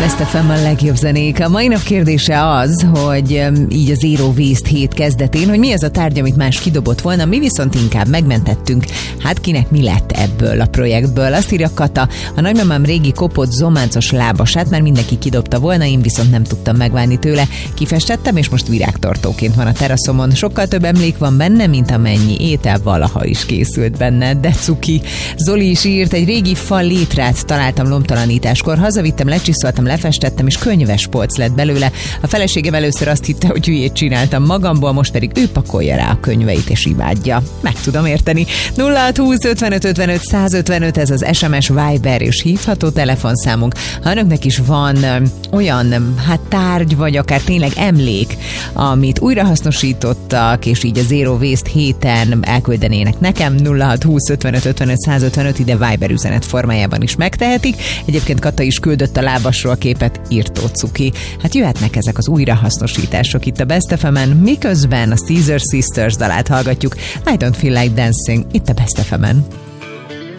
Best FM a legjobb zenék. A mai nap kérdése az, hogy így a Zero Waste hét kezdetén, hogy mi az a tárgy, amit más kidobott volna, mi viszont inkább megmentettünk. Hát kinek mi lett ebből a projektből? Azt írja Kata, a nagymamám régi kopott zománcos lábasát már mindenki kidobta volna, én viszont nem tudtam megválni tőle. Kifestettem, és most virágtartóként van a teraszomon. Sokkal több emlék van benne, mint amennyi étel valaha is készült benne. De cuki. Zoli is írt, egy régi fal létrát találtam lomtalanításkor, hazavittem, lecsiszoltam, lefestettem, és könyves polc lett belőle. A feleségem először azt hitte, hogy hülyét csináltam magamból, most pedig ő pakolja rá a könyveit és imádja. Meg tudom érteni. 0620 55 55 155, ez az SMS, Viber és hívható telefonszámunk. Ha önöknek is van olyan tárgy, vagy akár tényleg emlék, amit újrahasznosítottak, és így a Zero Waste héten elküldenének nekem, 0620 55 55 155, ide Viber üzenet formájában is megtehetik. Egyébként Kata is küldött a lábasról képet, írtó cuki. Hát jöhetnek ezek az újrahasznosítások itt a Best FM-en, miközben a Caesar Sisters dalát hallgatjuk. I don't feel like dancing, itt a Best FM-en.